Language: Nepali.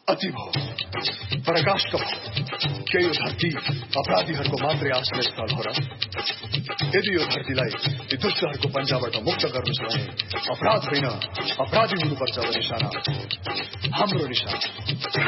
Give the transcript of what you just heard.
अति भयो, पराकाष्ठ भयो। के यो धरती अपराधीहरूको मात्रै आश्रय स्थल हो र? यदि यो धरतीलाई यी दुष्टहरूको पन्जाबाट मुक्त गर्नु छ भने अपराध होइन, अपराधी हुनुपर्छ अब निशाना, हाम्रो निशाना।